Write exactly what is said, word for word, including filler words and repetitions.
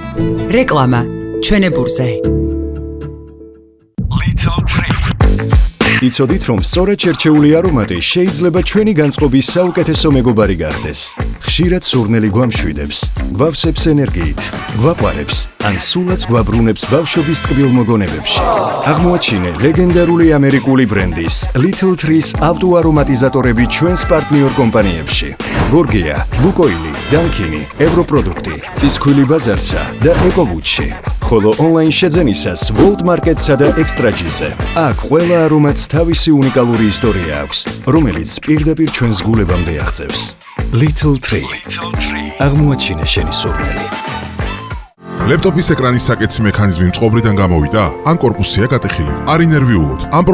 რეკლამა ჩვენებურზე. Little Tree. იცოდით, რომ სწორად შერჩეული არომატი შეიძლება ჩვენი განწყობის საუკეთესო მეგობარი გახდეს. ხშირად სურნელი გვამშვიდებს, გვავსებს ენერგიით, გვაყვარებს, ან სულაც გვაბრუნებს ბავშვობის ტკბილ მოგონებებში. აღმოაჩინე ლეგენდარული ამერიკული ბრენდის Little Trees ავტოარომატიზატორები ჩვენს პარტნიორ კომპანიებში. გორგია, ლუკოილი, დანკინი, ევროპროდუქტი, წისქვილი ბაზარსა და ეკოვუჩში. ხოლო ონლაინ შეძენისას World Market-სა და Extra-G-ზე. აქ ყველა არომატს თავისი უნიკალური ისტორია აქვს, რომელიც პირდაპირ ჩვენს გულებამდე აღწევს. Little Tree. აღმოაჩინე შენი სურნელი. ლეპტოპის ეკრანის საკეთის მექანიზმი მწყობრიდან გამოვიდა? ან კორპუსია გატეხილი? არ ინერვიულოთ. ამ